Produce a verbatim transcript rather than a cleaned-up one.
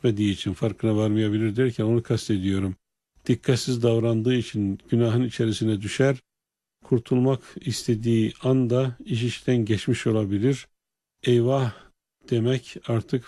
etmediği için farkına varmayabilir derken onu kastediyorum. Dikkatsiz davrandığı için günahın içerisine düşer. Kurtulmak istediği anda iş işten geçmiş olabilir. Eyvah demek artık